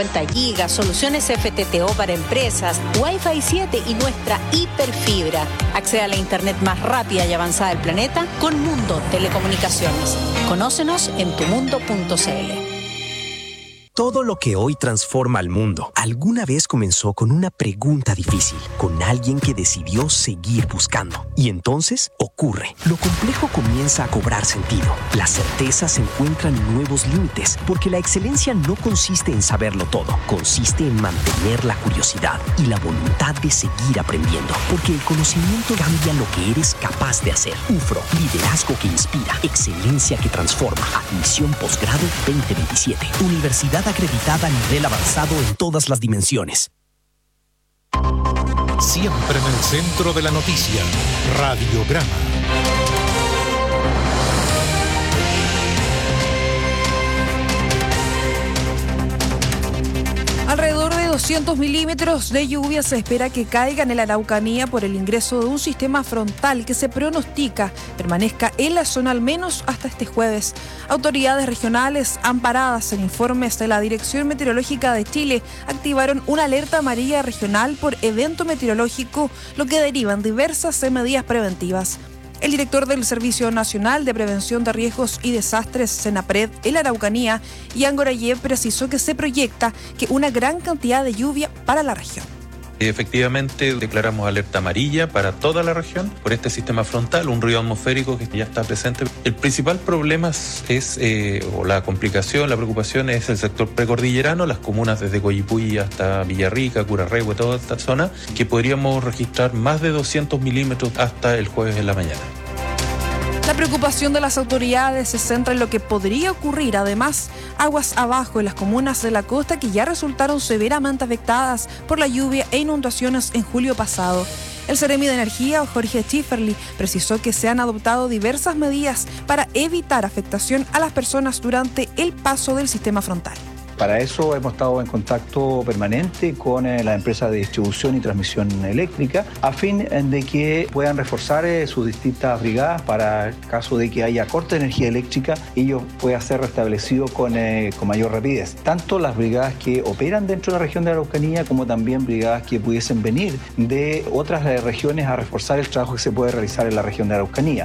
50 gigas, soluciones FTTO para empresas, Wi-Fi 7 y nuestra hiperfibra. Accede a la internet más rápida y avanzada del planeta con Mundo Telecomunicaciones. Conócenos en tumundo.cl. Todo lo que hoy transforma al mundo alguna vez comenzó con una pregunta difícil, con alguien que decidió seguir buscando. Y entonces ocurre. Lo complejo comienza a cobrar sentido. Las certezas encuentran nuevos límites, porque la excelencia no consiste en saberlo todo, consiste en mantener la curiosidad y la voluntad de seguir aprendiendo, porque el conocimiento cambia lo que eres capaz de hacer. UFRO, liderazgo que inspira, excelencia que transforma. Admisión posgrado 2027. Universidad acreditada a nivel avanzado en todas las dimensiones. Siempre en el centro de la noticia, Radiograma. Alrededor de 200 milímetros de lluvia se espera que caigan en la Araucanía por el ingreso de un sistema frontal que se pronostica permanezca en la zona al menos hasta este jueves. Autoridades regionales, amparadas en informes de la Dirección Meteorológica de Chile, activaron una alerta amarilla regional por evento meteorológico, lo que deriva en diversas medidas preventivas. El director del Servicio Nacional de Prevención de Riesgos y Desastres, Senapred, en la Araucanía, Ian Gorayev, precisó que se proyecta que una gran cantidad de lluvia para la región. Efectivamente, declaramos alerta amarilla para toda la región por este sistema frontal, un río atmosférico que ya está presente. El principal problema o la complicación, la preocupación es el sector precordillerano, las comunas desde Coyipulli hasta Villarrica, Curarrehue, toda esta zona, que podríamos registrar más de 200 milímetros hasta el jueves en la mañana. La preocupación de las autoridades se centra en lo que podría ocurrir. Además, aguas abajo en las comunas de la costa que ya resultaron severamente afectadas por la lluvia e inundaciones en julio pasado. El Seremi de Energía, Jorge Schifferli, precisó que se han adoptado diversas medidas para evitar afectación a las personas durante el paso del sistema frontal. Para eso hemos estado en contacto permanente con la empresa de distribución y transmisión eléctrica a fin de que puedan reforzar sus distintas brigadas para el caso de que haya corte de energía eléctrica, ello pueda ser restablecido con mayor rapidez. Tanto las brigadas que operan dentro de la región de Araucanía como también brigadas que pudiesen venir de otras regiones a reforzar el trabajo que se puede realizar en la región de Araucanía.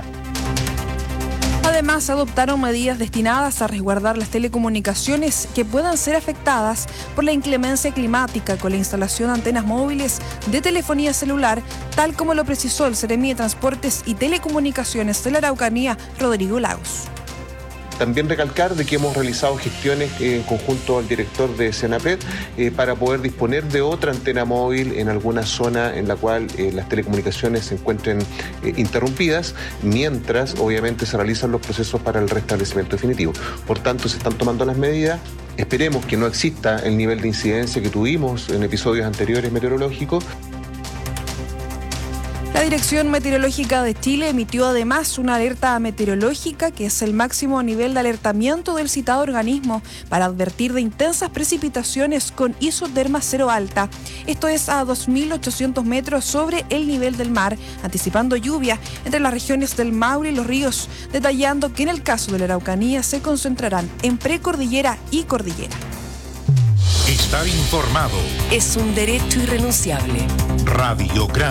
Además, adoptaron medidas destinadas a resguardar las telecomunicaciones que puedan ser afectadas por la inclemencia climática con la instalación de antenas móviles de telefonía celular, tal como lo precisó el Seremi de Transportes y Telecomunicaciones de la Araucanía, Rodrigo Lagos. También recalcar de que hemos realizado gestiones en conjunto al director de Senapred para poder disponer de otra antena móvil en alguna zona en la cual las telecomunicaciones se encuentren interrumpidas, mientras obviamente se realizan los procesos para el restablecimiento definitivo. Por tanto, se están tomando las medidas. Esperemos que no exista el nivel de incidencia que tuvimos en episodios anteriores meteorológicos. La Dirección Meteorológica de Chile emitió además una alerta meteorológica, que es el máximo nivel de alertamiento del citado organismo, para advertir de intensas precipitaciones con isoterma cero alta. Esto es a 2.800 metros sobre el nivel del mar, anticipando lluvia entre las regiones del Maule y los ríos, detallando que en el caso de la Araucanía se concentrarán en precordillera y cordillera. Estar informado es un derecho irrenunciable. Radiograma.